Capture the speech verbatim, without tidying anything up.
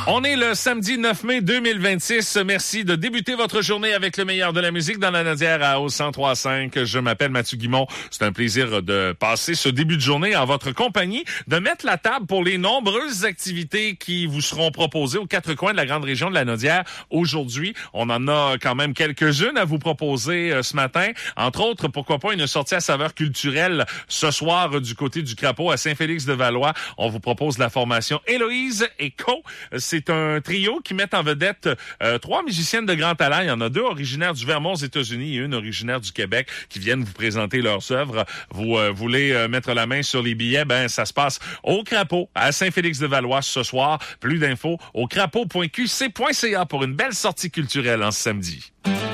On est le samedi neuf mai deux mille vingt-six. Merci de débuter votre journée avec le meilleur de la musique dans la Nodière à au cent trois cinq. Je m'appelle Mathieu Guimont. C'est un plaisir de passer ce début de journée en votre compagnie, de mettre la table pour les nombreuses activités qui vous seront proposées aux quatre coins de la grande région de la Nodière. Aujourd'hui, on en a quand même quelques-unes à vous proposer euh, ce matin. Entre autres, pourquoi pas une sortie à saveur culturelle ce soir euh, du côté du Crapaud à Saint-Félix-de-Valois. On vous propose la formation Héloïse et Co. C'est un trio qui met en vedette euh, trois musiciennes de grand talent. Il y en a deux originaires du Vermont aux États-Unis et une originaire du Québec qui viennent vous présenter leurs œuvres. Vous euh, voulez euh, mettre la main sur les billets? Ben, ça se passe au Crapaud à Saint-Félix-de-Valois ce soir. Plus d'infos au crapaud point q c point c a pour une belle sortie culturelle en ce samedi.